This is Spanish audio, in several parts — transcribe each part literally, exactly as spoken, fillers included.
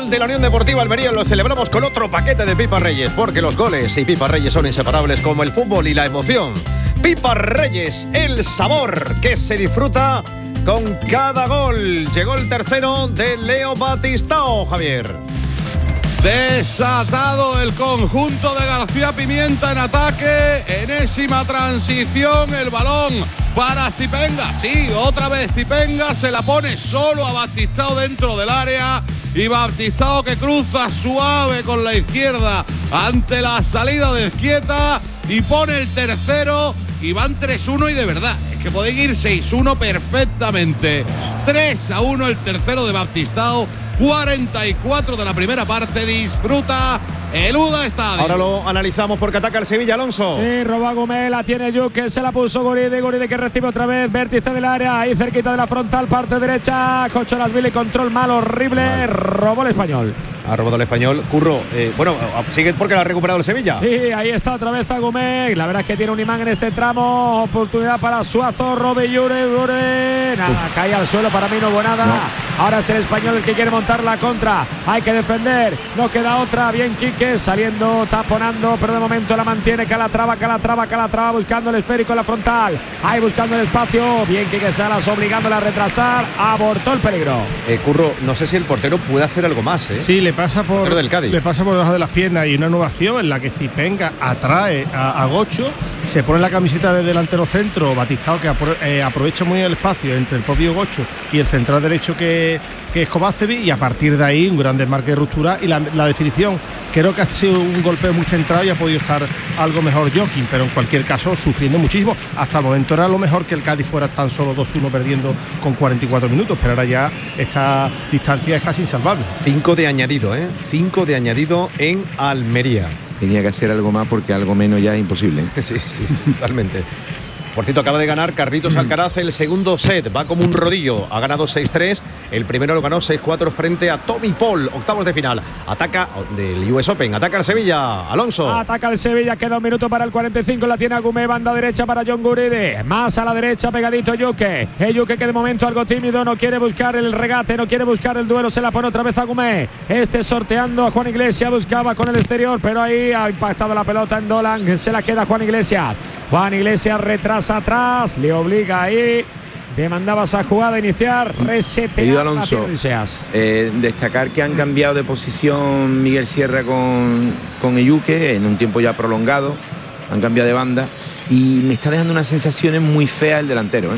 ante la Unión Deportiva Almería lo celebramos con otro paquete de Pipa Reyes, porque los goles y Pipa Reyes son inseparables como el fútbol y la emoción. Pipa Reyes, el sabor que se disfruta con cada gol. Llegó el tercero de Leo Batistao, Javier. Desatado el conjunto de García Pimienta en ataque. Enésima transición, el balón para Zipenga. Sí, otra vez Zipenga se la pone solo a Batistao dentro del área. Y Batistao que cruza suave con la izquierda ante la salida de Ezquieta y pone el tercero y van tres uno y de verdad. Que pueden ir seis uno perfectamente. tres a uno el tercero de Batistao. cuarenta y cuatro de la primera parte. Disfruta el U D A Estadio. Ahora lo analizamos porque ataca el Sevilla, Alonso. Sí, roba Gumé, la tiene Yuque, se la puso Guridi, Guridi que recibe otra vez, vértice del área, ahí cerquita de la frontal, parte derecha, Cocholasvili, control mal, horrible, mal. Robó el español. Ha robado el español. Curro, eh, bueno, sigue porque lo ha recuperado el Sevilla. Sí, ahí está otra vez Agumé. La verdad es que tiene un imán en este tramo. Oportunidad para Suazo, Robe Yure, Yure. Nada, Uf. cae al suelo, para mí no hubo nada. No. Ahora es el español el que quiere montar la contra. Hay que defender, no queda otra. Bien Quique, saliendo, taponando, pero de momento la mantiene Calatrava, Calatrava, Calatrava, buscando el esférico en la frontal. Ahí buscando el espacio. Bien Quique Salas, obligándole a retrasar. Abortó el peligro. Eh, Curro, no sé si el portero puede hacer algo más, ¿eh? Sí, le pasa por le pasa por debajo de las piernas y una innovación en la que Zipenga atrae a, a Gocho, se pone la camiseta de delantero centro, Batistao que apro, eh, aprovecha muy el espacio entre el propio Gocho y el central derecho que, que es Kovacevic, y a partir de ahí un gran desmarque de ruptura y la, la definición. Creo que ha sido un golpe muy centrado y ha podido estar algo mejor Joaquín, pero en cualquier caso sufriendo muchísimo. Hasta el momento era lo mejor que el Cádiz fuera tan solo dos uno perdiendo con cuarenta y cuatro minutos, pero ahora ya esta distancia es casi insalvable. Cinco de añadido, ¿eh? Cinco de añadido en Almería. Tenía que hacer algo más porque algo menos ya es imposible. Sí, sí, totalmente. Por cierto, acaba de ganar Carlitos Alcaraz el segundo set, va como un rodillo, ha ganado seis tres, el primero lo ganó seis cuatro frente a Tommy Paul, octavos de final, ataca del U S Open, ataca el Sevilla, Alonso. Ataca el Sevilla, queda un minuto para el cuarenta y cinco, la tiene Agumé, banda derecha para John Guridi, más a la derecha pegadito Yuque, el Yuque que de momento algo tímido, no quiere buscar el regate, no quiere buscar el duelo, se la pone otra vez Agumé, este sorteando a Juan Iglesias, buscaba con el exterior, pero ahí ha impactado la pelota en Dolan, se la queda Juan Iglesias, Juan Iglesias retrasa atrás, le obliga ahí, demandaba esa jugada iniciar, resetear. Alonso, eh, destacar que han cambiado de posición Miguel Sierra con, con Eyuque en un tiempo ya prolongado, han cambiado de banda y me está dejando unas sensaciones muy feas el delantero, ¿eh?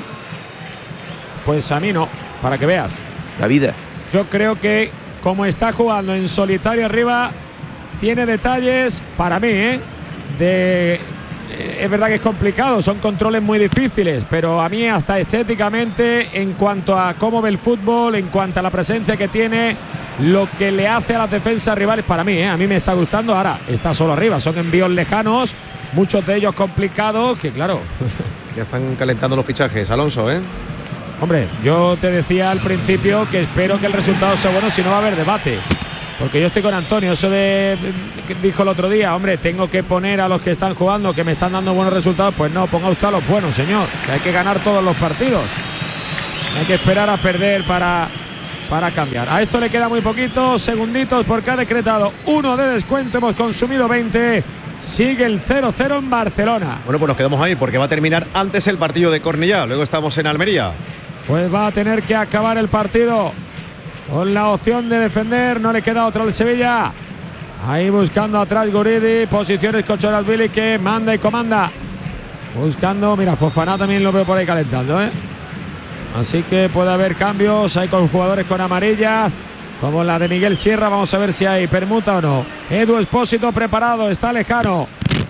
Pues a mí no, para que veas. La vida. Yo creo que como está jugando en solitario arriba, tiene detalles, para mí, ¿eh? de... Es verdad que es complicado, son controles muy difíciles, pero a mí hasta estéticamente, en cuanto a cómo ve el fútbol, en cuanto a la presencia que tiene, lo que le hace a las defensas rivales, para mí, ¿eh? a mí me está gustando. Ahora, está solo arriba, son envíos lejanos, muchos de ellos complicados, que claro... Ya están calentando los fichajes, Alonso, ¿eh? Hombre, yo te decía al principio que espero que el resultado sea bueno, si no va a haber debate. Porque yo estoy con Antonio, eso de dijo el otro día, hombre, tengo que poner a los que están jugando, que me están dando buenos resultados. Pues no, ponga usted a los buenos, señor, que hay que ganar todos los partidos. Hay que esperar a perder para, para cambiar. A esto le queda muy poquito, segunditos, porque ha decretado uno de descuento, hemos consumido veinte. Sigue el cero cero en Barcelona. Bueno, pues nos quedamos ahí porque va a terminar antes el partido de Cornellá, luego estamos en Almería. Pues va a tener que acabar el partido con la opción de defender, no le queda otra al Sevilla. Ahí buscando atrás Guridi, posiciones Cocholasvili que manda y comanda. Buscando, mira, Fofana también lo veo por ahí calentando, ¿eh? Así que puede haber cambios, hay con jugadores con amarillas, como la de Miguel Sierra, vamos a ver si hay permuta o no. Edu Espósito preparado, está lejano.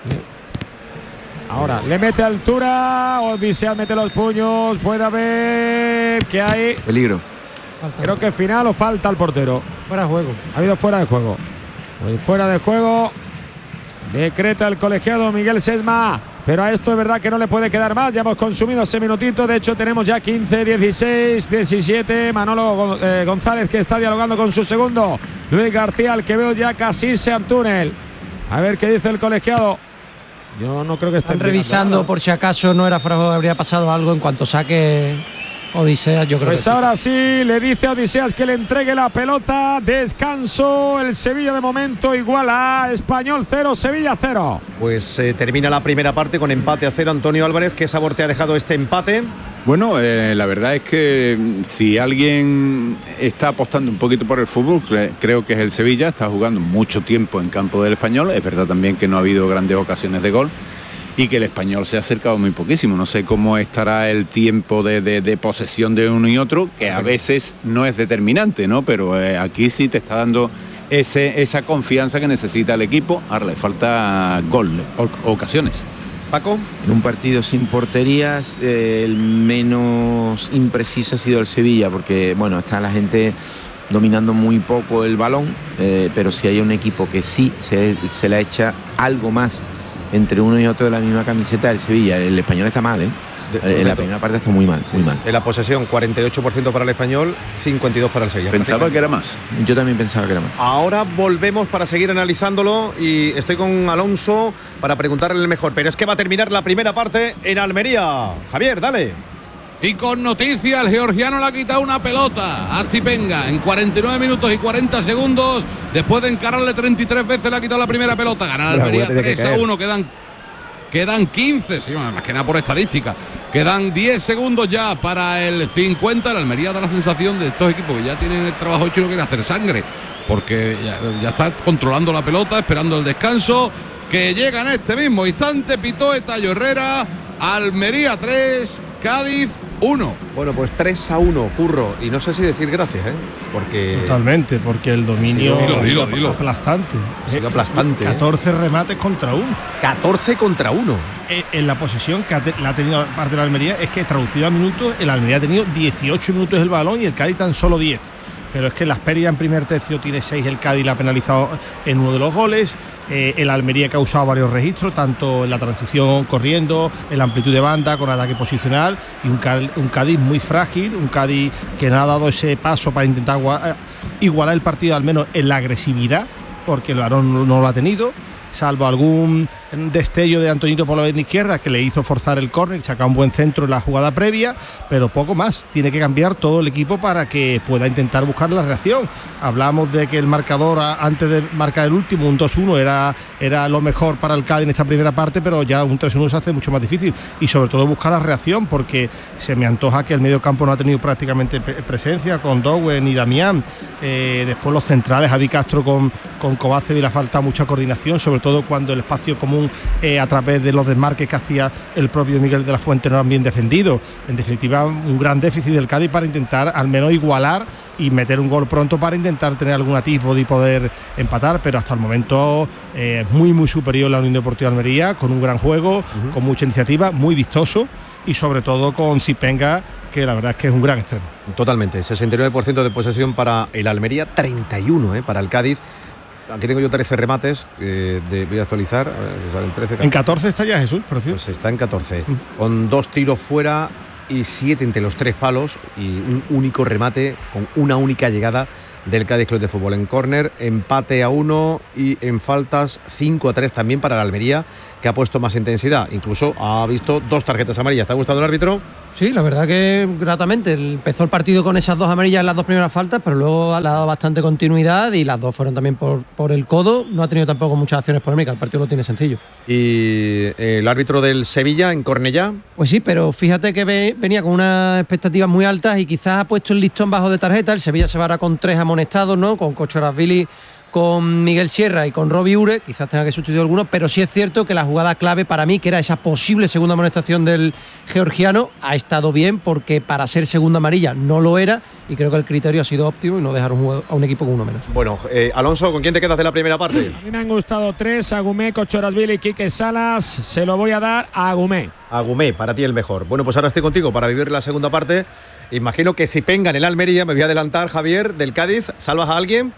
Ahora, le mete altura, Odisea mete los puños, puede haber, ¿qué hay? Peligro. Creo que final o falta al portero. Fuera de juego. Ha habido fuera de juego. Pues fuera de juego. Decreta el colegiado Miguel Sesma. Pero a esto es verdad que no le puede quedar más. Ya hemos consumido ese minutito. De hecho, tenemos ya quince, dieciséis, diecisiete. Manolo eh, González que está dialogando con su segundo. Luis García, el que veo ya casi irse al túnel. A ver qué dice el colegiado. Yo no creo que estén revisando por si acaso no era fuera, habría pasado algo en cuanto saque Odiseas, yo creo pues que ahora sí. sí, le dice a Odiseas que le entregue la pelota. Descanso, el Sevilla de momento igual a Español cero, Sevilla cero. Pues eh, termina la primera parte con empate a cero. Antonio Álvarez, ¿qué sabor te ha dejado este empate? Bueno, eh, la verdad es que si alguien está apostando un poquito por el fútbol, cre- creo que es el Sevilla. Está jugando mucho tiempo en campo del Español. Es verdad también que no ha habido grandes ocasiones de gol y que el Español se ha acercado muy poquísimo. No sé cómo estará el tiempo de, de, de posesión de uno y otro, que a veces no es determinante, ¿no? Pero eh, aquí sí te está dando ese, esa confianza que necesita el equipo. Ahora le falta gol, o, ocasiones. Paco. En un partido sin porterías, eh, el menos impreciso ha sido el Sevilla, porque bueno, está la gente dominando muy poco el balón, eh, pero si hay un equipo que sí se, se le echa algo más entre uno y otro de la misma camiseta, el Sevilla. El Español está mal, ¿eh? En la primera parte está muy mal, muy mal. En la posesión, cuarenta y ocho por ciento para el Español, cincuenta y dos por ciento para el Sevilla. Pensaba que era más. Yo también pensaba que era más. Ahora volvemos para seguir analizándolo y estoy con Alonso para preguntarle el mejor. Pero es que va a terminar la primera parte en Almería. Javier, dale. Y con noticias, el georgiano le ha quitado una pelota a Zipenga en cuarenta y nueve minutos y cuarenta segundos. Después de encararle treinta y tres veces, le ha quitado la primera pelota. Gana Almería tres a uno. Quedan, quedan quince, sí, más que nada por estadística. Quedan diez segundos ya para el cincuenta. El Almería da la sensación de estos equipos que ya tienen el trabajo hecho y no quieren hacer sangre, porque ya, ya está controlando la pelota, esperando el descanso, que llega en este mismo instante. Pitó Tallo Herrera. Almería tres, Cádiz uno. Bueno, pues tres a uno, Curro. Y no sé si decir gracias, ¿eh? Porque... Totalmente, porque el dominio sí, dilo, dilo, es dilo. aplastante. Ha sido aplastante. catorce remates contra uno. catorce contra uno. En la posesión que ha te, la ha tenido parte de la Almería, es que traducido a minutos, el Almería ha tenido dieciocho minutos el balón y el Cádiz tan solo diez. Pero es que las pérdidas en primer tercio tiene seis, el Cádiz la ha penalizado en uno de los goles. Eh, el Almería que ha usado varios registros, tanto en la transición corriendo, en la amplitud de banda, con ataque posicional, y un, un Cádiz muy frágil, un Cádiz que no ha dado ese paso para intentar igualar el partido, al menos en la agresividad, porque el varón no, no lo ha tenido, salvo algún destello de Antoñito por la banda izquierda que le hizo forzar el córner, saca un buen centro en la jugada previa, pero poco más. Tiene que cambiar todo el equipo para que pueda intentar buscar la reacción. Hablamos de que el marcador antes de marcar el último, un dos uno, era, era lo mejor para el Cádiz en esta primera parte, pero ya un tres uno se hace mucho más difícil, y sobre todo buscar la reacción, porque se me antoja que el medio campo no ha tenido prácticamente presencia con Dowen y Damián. Eh, después los centrales, Javi Castro con, con Kovacevic, le falta mucha coordinación, sobre todo cuando el espacio común Eh, a través de los desmarques que hacía el propio Miguel de la Fuente no eran bien defendidos. En definitiva, un gran déficit del Cádiz para intentar al menos igualar y meter un gol pronto para intentar tener algún atisbo de poder empatar, pero hasta el momento eh, muy muy superior la Unión Deportiva Almería, con un gran juego, uh-huh. con mucha iniciativa, muy vistoso, y sobre todo con Zipenga, que la verdad es que es un gran extremo. Totalmente, sesenta y nueve por ciento de posesión para el Almería, treinta y uno eh, para el Cádiz. Aquí tengo yo trece remates, eh, de, voy a actualizar, a ver si salen trece. En catorce está ya Jesús, por cierto. Pues está en catorce, mm. con dos tiros fuera y siete entre los tres palos y un único remate con una única llegada del Cádiz Club de Fútbol. En córner, empate a uno, y en faltas cinco a tres también para la Almería, que ha puesto más intensidad. Incluso ha visto dos tarjetas amarillas. ¿Te ha gustado el árbitro? Sí, la verdad que gratamente. Empezó el partido con esas dos amarillas en las dos primeras faltas, pero luego le ha dado bastante continuidad y las dos fueron también por, por el codo. No ha tenido tampoco muchas acciones polémicas, el partido lo tiene sencillo. ¿Y el árbitro del Sevilla en Cornellá? Pues sí, pero fíjate que venía con unas expectativas muy altas y quizás ha puesto el listón bajo de tarjeta. El Sevilla se va ahora con tres amonestados, ¿no? Con Kochorashvili, con Miguel Sierra y con Robbie Ure, quizás tenga que sustituir algunos, pero sí es cierto que la jugada clave para mí, que era esa posible segunda amonestación del georgiano, ha estado bien, porque para ser segunda amarilla no lo era, y creo que el criterio ha sido óptimo y no dejar un a un equipo con uno menos. Bueno, eh, Alonso, ¿con quién te quedas de la primera parte? A mí me han gustado tres, Agumé, Kochorashvili y Quique Salas. Se lo voy a dar a Agumé. Agumé, para ti el mejor. Bueno, pues ahora estoy contigo para vivir la segunda parte. Imagino que Zipenga en el Almería, me voy a adelantar, Javier, del Cádiz. ¿Salvas a alguien?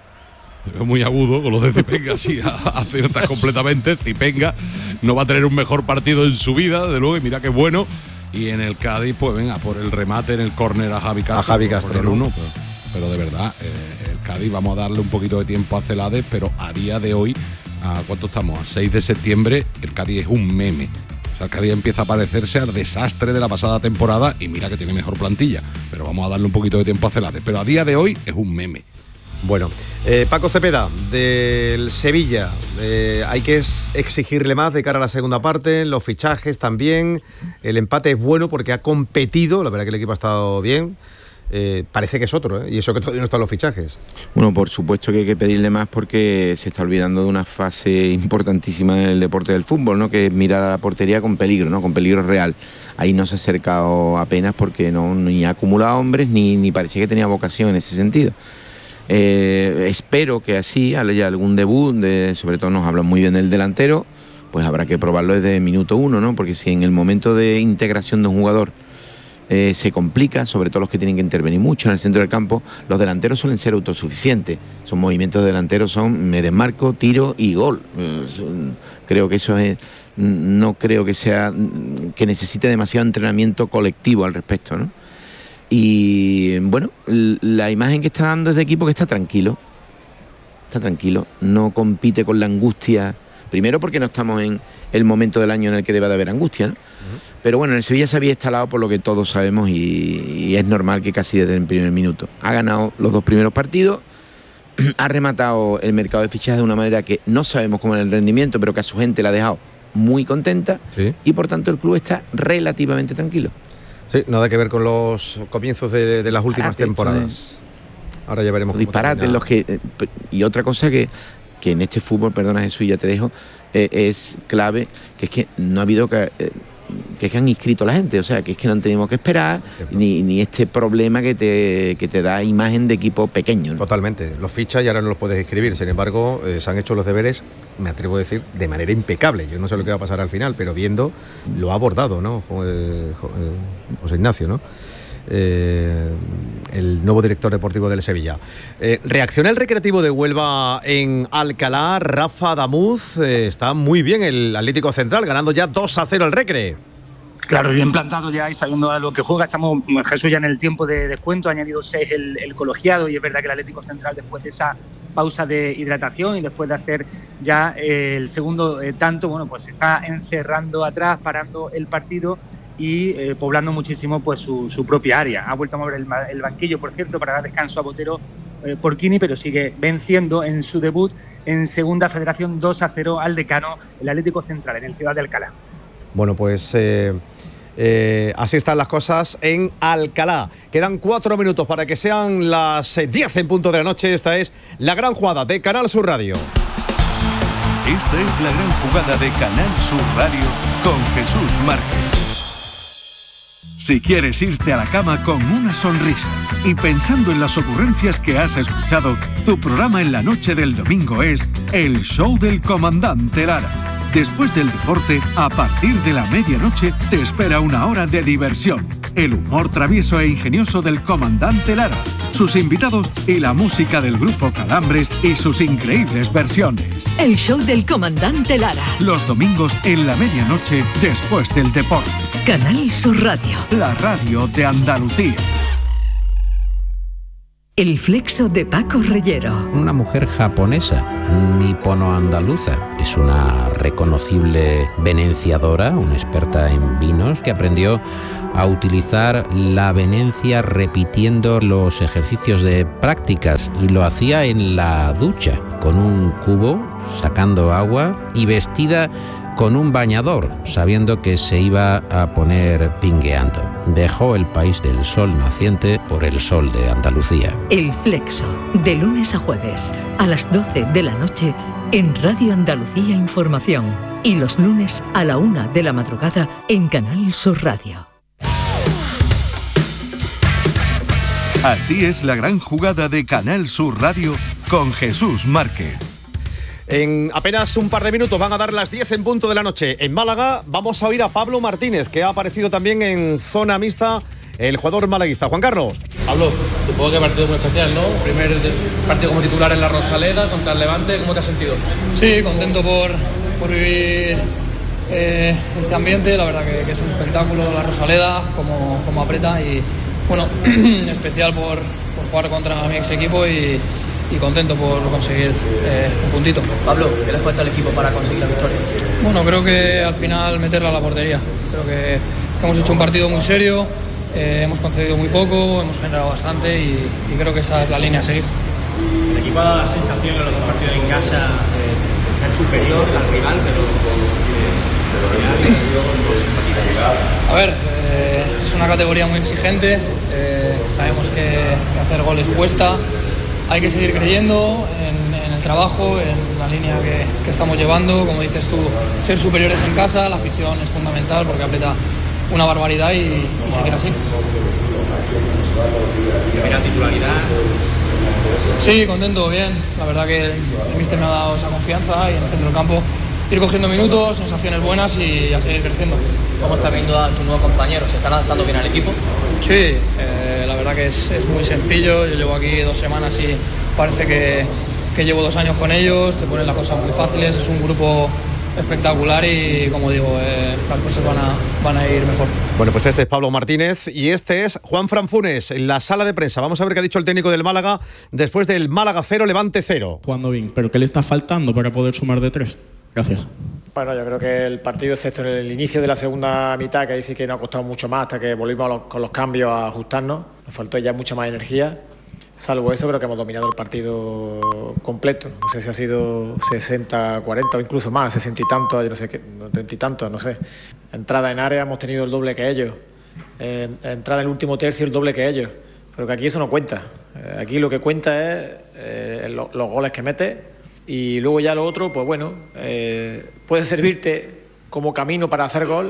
Te veo muy agudo con los de Zipenga, sí, aciertas completamente. Zipenga no va a tener un mejor partido en su vida, de luego, y mira qué bueno. Y en el Cádiz, pues venga, por el remate en el córner a Javi Castro. A Javi Castro, por el ¿no? uno, pero, pero de verdad, eh, el Cádiz, vamos a darle un poquito de tiempo a Celades, pero a día de hoy, ¿a cuánto estamos? A seis de septiembre, el Cádiz es un meme. O sea, cada día empieza a parecerse al desastre de la pasada temporada y mira que tiene mejor plantilla. Pero vamos a darle un poquito de tiempo a Celades. Pero a día de hoy es un meme. Bueno, eh, Paco Cepeda, del Sevilla, eh, hay que exigirle más de cara a la segunda parte, los fichajes también, el empate es bueno porque ha competido, la verdad que el equipo ha estado bien, eh, parece que es otro, ¿eh? Y eso que todavía no están los fichajes. Bueno, por supuesto que hay que pedirle más porque se está olvidando de una fase importantísima en el deporte del fútbol, ¿no? Que es mirar a la portería con peligro, ¿no? Con peligro real. Ahí no se ha acercado apenas porque no ni ha acumulado hombres ni, ni parecía que tenía vocación en ese sentido. Eh, espero que así haya algún debut, de, sobre todo nos hablan muy bien del delantero, pues habrá que probarlo desde minuto uno, ¿no? Porque si en el momento de integración de un jugador eh, se complica, sobre todo los que tienen que intervenir mucho en el centro del campo, los delanteros suelen ser autosuficientes. Son movimientos de delanteros, son me desmarco, tiro y gol. Eh, son, creo que eso es, no creo que sea, que necesite demasiado entrenamiento colectivo al respecto, ¿no? Y bueno, la imagen que está dando es de equipo que está tranquilo, está tranquilo, no compite con la angustia, primero porque no estamos en el momento del año en el que debe de haber angustia, ¿no? Uh-huh. Pero bueno, en el Sevilla se había instalado por lo que todos sabemos y, y es normal que casi desde el primer minuto. Ha ganado los dos primeros partidos, ha rematado el mercado de fichajes de una manera que no sabemos cómo es el rendimiento, pero que a su gente la ha dejado muy contenta, ¿sí? Y por tanto el club está relativamente tranquilo. Sí, nada que ver con los comienzos de, de las últimas Parate, temporadas. Ahora ya veremos. Disparates los que eh, y otra cosa que, que en este fútbol, perdona Jesús, ya te dejo, eh, es clave, que es que no ha habido que, eh, que es que han inscrito a la gente, o sea, que es que no tenemos que esperar ni, ni este problema que te, que te da imagen de equipo pequeño, ¿no? Totalmente, los fichas y ahora no los puedes escribir, sin embargo, eh, se han hecho los deberes, me atrevo a decir, de manera impecable. Yo no sé lo que va a pasar al final, pero viendo, lo ha abordado, ¿no? Eh, José Ignacio, ¿no? Eh, el nuevo director deportivo del Sevilla. Eh, reacciona el Recreativo de Huelva en Alcalá. Rafa Damuz, eh, está muy bien el Atlético Central, ganando ya dos a cero el Recre. Claro, bien plantado ya y sabiendo a lo que juega. Estamos, Jesús, ya en el tiempo de descuento, ha añadido seis el, el colegiado, y es verdad que el Atlético Central, después de esa pausa de hidratación y después de hacer ya eh, el segundo eh, tanto, bueno, pues se está encerrando atrás, parando el partido y eh, poblando muchísimo pues su, su propia área. Ha vuelto a mover el, el banquillo, por cierto, para dar descanso a Botero eh, Porquini, pero sigue venciendo en su debut en Segunda Federación dos a cero al decano, el Atlético Central, en el Ciudad de Alcalá. Bueno, pues eh, eh, así están las cosas en Alcalá. Quedan cuatro minutos para que sean las diez en punto de la noche. Esta es la gran jugada de Canal Sur Radio. Esta es la gran jugada de Canal Sur Radio con Jesús Márquez. Si quieres irte a la cama con una sonrisa y pensando en las ocurrencias que has escuchado, tu programa en la noche del domingo es El Show del Comandante Lara. Después del deporte, a partir de la medianoche, te espera una hora de diversión. El humor travieso e ingenioso del Comandante Lara, sus invitados y la música del grupo Calambres y sus increíbles versiones. El Show del Comandante Lara. Los domingos en la medianoche, después del deporte. Canal Sur Radio. La radio de Andalucía. El flexo de Paco Reyero. Una mujer japonesa, nipono-andaluza. Es una reconocible venenciadora, una experta en vinos, que aprendió a utilizar la venencia repitiendo los ejercicios de prácticas, y lo hacía en la ducha, con un cubo, sacando agua, y vestida con un bañador, sabiendo que se iba a poner pingueando. Dejó el país del sol naciente por el sol de Andalucía. El flexo, de lunes a jueves, a las doce de la noche, en Radio Andalucía Información. Y los lunes a la una de la madrugada, en Canal Sur Radio. Así es la gran jugada de Canal Sur Radio con Jesús Márquez. En apenas un par de minutos van a dar las diez en punto de la noche. En Málaga vamos a oír a Pablo Martínez, que ha aparecido también en zona mixta, el jugador malaguista. Juan Carlos. Pablo, supongo que partido muy especial, ¿no? Primer partido como titular en la Rosaleda contra el Levante. ¿Cómo te has sentido? Sí, contento por, por vivir eh, este ambiente. La verdad que, que es un espectáculo la Rosaleda, como, como aprieta, y bueno, especial por, por jugar contra mi ex equipo y y contento por conseguir eh, un puntito. Pablo, ¿qué le falta al equipo para conseguir la victoria? Bueno, creo que al final meterla a la portería. Creo que hemos hecho un partido muy serio, eh, hemos concedido muy poco, hemos generado bastante y, y creo que esa es la línea a seguir. El equipo ha dado la sensación en los dos partidos en casa de, de ser superior al rival, pero al final A ver, eh, es una categoría muy exigente, eh, sabemos que, que hacer goles cuesta, hay que seguir creyendo en, en el trabajo, en la línea que, que estamos llevando, como dices tú, ser superiores en casa, la afición es fundamental porque aprieta una barbaridad y, y seguir así. Primera titularidad. Sí, contento, bien, la verdad que el míster me ha dado esa confianza y en el centro del campo ir cogiendo minutos, sensaciones buenas y a seguir creciendo. ¿Cómo estás viendo a tu nuevo compañero? ¿Se están adaptando bien al equipo? Sí, eh, la verdad que es, es muy sencillo. Yo llevo aquí dos semanas y parece que, que llevo dos años con ellos. Te ponen las cosas muy fáciles. Es un grupo espectacular y, como digo, eh, las cosas van a, van a ir mejor. Bueno, pues este es Pablo Martínez y este es Juan Fran Funes en la sala de prensa. Vamos a ver qué ha dicho el técnico del Málaga después del Málaga cero, Levante cero. Jugando bien, pero ¿qué le está faltando para poder sumar de tres? Gracias. Bueno, yo creo que el partido, excepto en el inicio de la segunda mitad, que ahí sí que nos ha costado mucho más hasta que volvimos a los, con los cambios a ajustarnos, nos faltó ya mucha más energía. Salvo eso, creo que hemos dominado el partido completo. No sé si ha sido sesenta cuarenta o incluso más, sesenta y tantos, yo no sé qué, treinta y tantos, no sé. Entrada en área hemos tenido el doble que ellos. Eh, entrada en el último tercio el doble que ellos. Pero que aquí eso no cuenta. Eh, aquí lo que cuenta es eh, lo, los goles que metes. Y luego ya lo otro, pues bueno, eh, puede servirte como camino para hacer gol,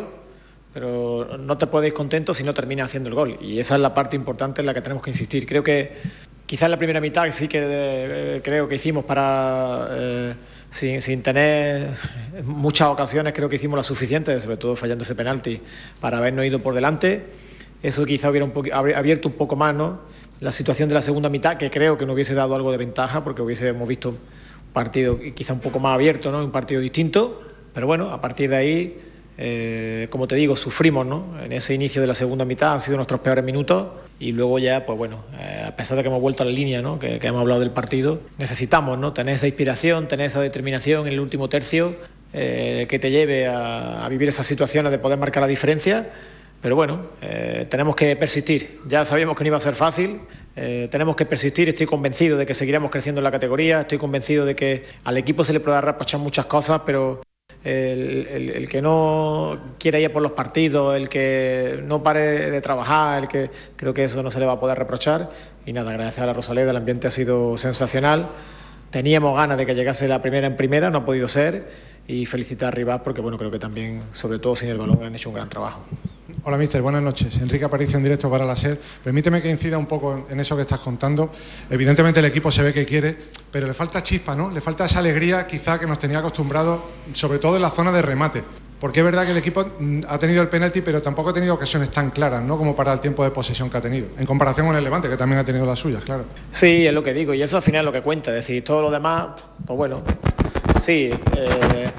pero no te puedes ir contento si no terminas haciendo el gol. Y esa es la parte importante en la que tenemos que insistir. Creo que quizás en la primera mitad sí que eh, creo que hicimos para, eh, sin, sin tener muchas ocasiones, creo que hicimos las suficientes, sobre todo fallando ese penalti, para habernos ido por delante. Eso quizá hubiera un poco, abierto un poco más, ¿no?, la situación de la segunda mitad, que creo que nos hubiese dado algo de ventaja, porque hubiésemos visto un partido quizá un poco más abierto, ¿no?, un partido distinto. Pero bueno, a partir de ahí, eh, como te digo, sufrimos, ¿no?, en ese inicio de la segunda mitad, han sido nuestros peores minutos. Y luego ya, pues bueno, eh, a pesar de que hemos vuelto a la línea, ¿no?, que, que hemos hablado del partido, necesitamos, ¿no?, tener esa inspiración, tener esa determinación en el último tercio, eh, que te lleve a, a vivir esas situaciones de poder marcar la diferencia. Pero bueno, eh, tenemos que persistir. Ya sabíamos que no iba a ser fácil, eh, tenemos que persistir. Estoy convencido de que seguiremos creciendo en la categoría, estoy convencido de que al equipo se le podrá reprochar muchas cosas, pero El, el, el que no quiera ir por los partidos, el que no pare de trabajar, el que creo que eso no se le va a poder reprochar. Y nada, gracias a la Rosaleda, el ambiente ha sido sensacional. Teníamos ganas de que llegase la primera en primera, no ha podido ser. Y felicitar a Rivas porque bueno, creo que también, sobre todo sin el balón, han hecho un gran trabajo. Hola, míster, buenas noches. Enrique Aparicio en directo para la SER. Permíteme que incida un poco en eso que estás contando. Evidentemente el equipo se ve que quiere, pero le falta chispa, ¿no? Le falta esa alegría quizá que nos tenía acostumbrados, sobre todo en la zona de remate. Porque es verdad que el equipo ha tenido el penalti, pero tampoco ha tenido ocasiones tan claras, ¿no?, como para el tiempo de posesión que ha tenido, en comparación con el Levante, que también ha tenido las suyas, claro. Sí, es lo que digo, y eso al final es lo que cuenta. Es decir, todo lo demás, pues bueno, sí, eh,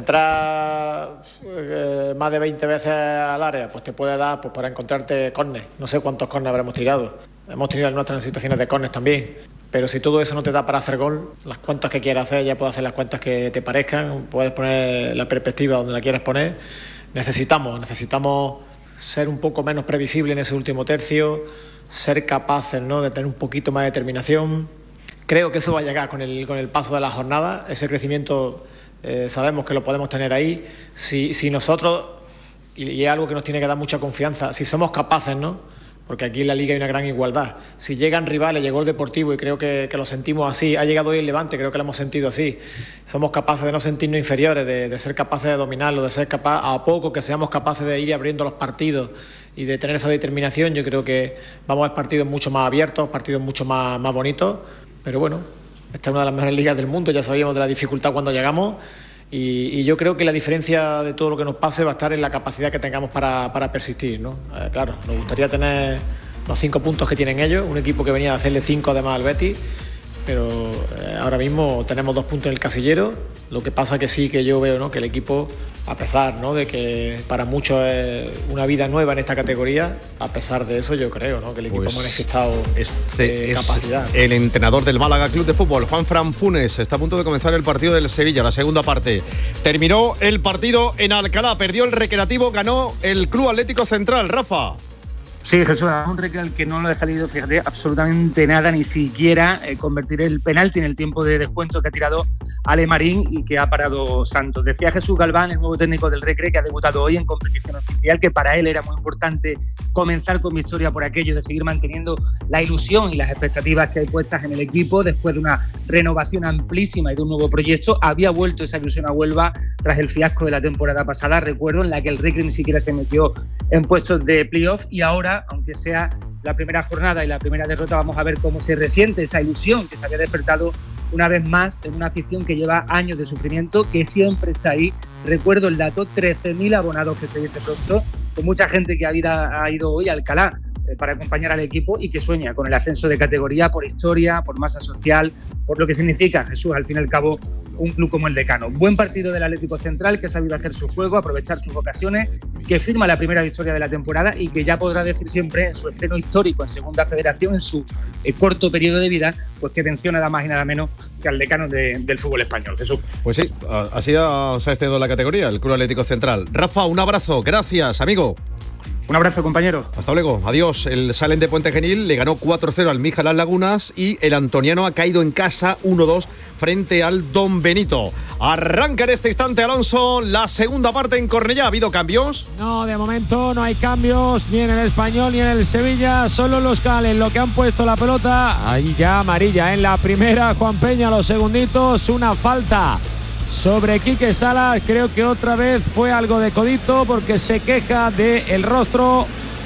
entrar eh, más de veinte veces al área, pues te puede dar pues para encontrarte córner. No sé cuántos córner habremos tirado. Hemos tenido las nuestras situaciones de córner también. Pero si todo eso no te da para hacer gol, las cuentas que quieras hacer, ya puedes hacer las cuentas que te parezcan, puedes poner la perspectiva donde la quieras poner. Necesitamos, necesitamos ser un poco menos previsibles en ese último tercio, ser capaces, ¿no?, de tener un poquito más de determinación. Creo que eso va a llegar con el, con el paso de la jornada. Ese crecimiento eh, sabemos que lo podemos tener ahí. Si, si nosotros, y, y es algo que nos tiene que dar mucha confianza, si somos capaces, ¿no?, porque aquí en la Liga hay una gran igualdad. Si llegan rivales, llegó el Deportivo y creo que, que lo sentimos así, ha llegado hoy el Levante, creo que lo hemos sentido así. Somos capaces de no sentirnos inferiores, de, de ser capaces de dominarlo, de ser capaces, a poco que seamos capaces de ir abriendo los partidos y de tener esa determinación. Yo creo que vamos a ver partidos mucho más abiertos, partidos mucho más, más bonitos. Pero bueno, esta es una de las mejores ligas del mundo, ya sabíamos de la dificultad cuando llegamos. Y, y yo creo que la diferencia de todo lo que nos pase va a estar en la capacidad que tengamos para, para persistir, ¿no? Eh, claro, nos gustaría tener los cinco puntos que tienen ellos, un equipo que venía a hacerle cinco además al Betis, pero eh, ahora mismo tenemos dos puntos en el casillero. Lo que pasa que sí que yo veo, ¿no?, que el equipo, a pesar, ¿no?, de que para muchos es una vida nueva en esta categoría, a pesar de eso yo creo, ¿no?, que el equipo Pues ha manifestado este eh, es capacidad. el entrenador del Málaga Club de Fútbol, Juanfran Funes. Está a punto de comenzar el partido del Sevilla, la segunda parte. Terminó el partido en Alcalá, perdió el Recreativo, ganó el Club Atlético Central. Rafa. Sí, Jesús, un Recreal que no le ha salido, fíjate, absolutamente nada, ni siquiera eh, convertir el penalti en el tiempo de descuento que ha tirado Ale Marín y que ha parado Santos. Decía Jesús Galván, el nuevo técnico del Recre, que ha debutado hoy en competición oficial, que para él era muy importante comenzar con victoria por aquello de seguir manteniendo la ilusión y las expectativas que hay puestas en el equipo después de una renovación amplísima y de un nuevo proyecto. Había vuelto esa ilusión a Huelva tras el fiasco de la temporada pasada, recuerdo, en la que el Recre ni siquiera se metió en puestos de playoff, y ahora, aunque sea la primera jornada y la primera derrota, vamos a ver cómo se resiente esa ilusión que se había despertado una vez más en una afición que lleva años de sufrimiento, que siempre está ahí. Recuerdo el dato, trece mil abonados, que se dice pronto, con mucha gente que ha ido, ha ido hoy a Alcalá eh, para acompañar al equipo y que sueña con el ascenso de categoría por historia, por masa social, por lo que significa, Jesús, al fin y al cabo, un club como el Decano. Buen partido del Atlético Central, que ha sabido hacer su juego, aprovechar sus ocasiones, que firma la primera victoria de la temporada y que ya podrá decir siempre en su estreno histórico en Segunda Federación, en su eh, corto periodo de vida, pues que venció nada más y nada menos que al Decano de, del fútbol español. Jesús. Pues sí, así ha, se ha extendido la categoría, el Club Atlético Central. Rafa, un abrazo, gracias, amigo. Un abrazo, compañero. Hasta luego, adiós. El Salem de Puente Genil le ganó cuatro cero al Mija Las Lagunas y el antoniano ha caído en casa uno dos frente al Don Benito. Arranca en este instante, Alonso, la segunda parte en Cornellá. ¿Ha habido cambios? No, de momento no hay cambios ni en el Español ni en el Sevilla. Solo los Cales, lo que han puesto la pelota. Ahí ya amarilla en la primera. Juan Peña, los segunditos, una falta sobre Quique Salas. Creo que otra vez fue algo de codito porque se queja del rostro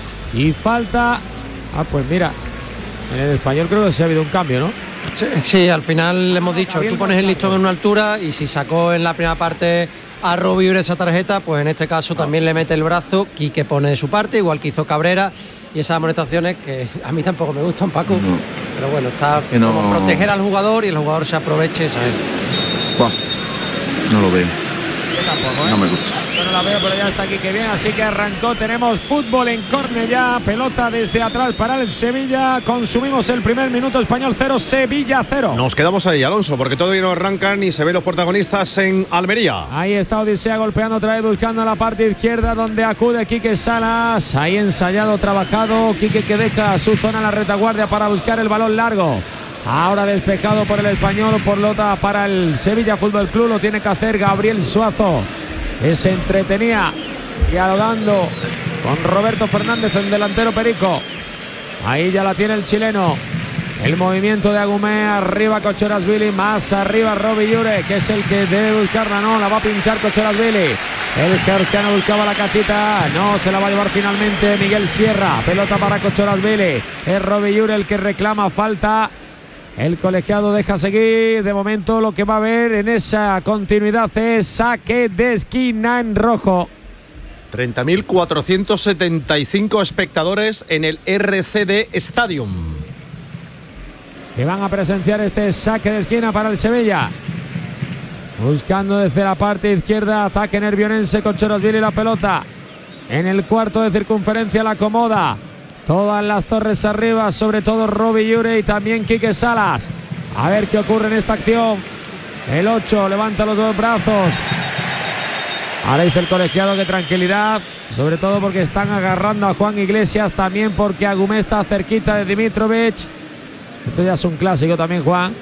y falta. Ah, pues mira, en el Español creo que sí ha habido un cambio, ¿no? Sí, sí, al final le hemos dicho, tú pones el listón en una altura y si sacó en la primera parte a Robbie Ure esa tarjeta, pues en este caso también le mete el brazo. Quique pone de su parte, igual que hizo Cabrera, y esas amonestaciones que a mí tampoco me gustan, Paco, no. Pero bueno, está no. como proteger al jugador y el jugador se aproveche, ¿sabes? Buah. No lo veo. Yo tampoco, ¿eh? No me gusta. Yo no la veo, pero ya está aquí que bien. Así que arrancó. Tenemos fútbol en Cornellá. Pelota desde atrás para el Sevilla. Consumimos el primer minuto. Español cero, Sevilla cero. Nos quedamos ahí, Alonso, porque todavía no arrancan y se ven los protagonistas en Almería. Ahí está Odisea golpeando otra vez, buscando la parte izquierda donde acude Quique Salas. Ahí ensayado, trabajado. Quique que deja su zona en la retaguardia para buscar el balón largo. Ahora despejado por el Español, por lota para el Sevilla Fútbol Club. Lo tiene que hacer Gabriel Suazo, que se entretenía dialogando con Roberto Fernández, el delantero perico. Ahí ya la tiene el chileno. El movimiento de Agumé, arriba Cochorasvili, más arriba Robbie Ure, que es el que debe buscarla, no, la va a pinchar Cochorasvili. El georgiano buscaba la cachita, no, se la va a llevar finalmente Miguel Sierra. Pelota para Cochorasvili, es Robbie Ure el que reclama falta. El colegiado deja seguir. De momento lo que va a haber en esa continuidad es saque de esquina en rojo. treinta mil cuatrocientos setenta y cinco espectadores en el R C D Stadium, que van a presenciar este saque de esquina para el Sevilla. Buscando desde la parte izquierda, ataque nervionense con Chorosvili y la pelota. En el cuarto de circunferencia la acomoda. Todas las torres arriba, sobre todo Robbie Ure y también Quique Salas. A ver qué ocurre en esta acción. El ocho levanta los dos brazos. Ahora dice el colegiado que tranquilidad, sobre todo porque están agarrando a Juan Iglesias, también porque Agumé está cerquita de Dimitrovic. Esto ya es un clásico también, Juan.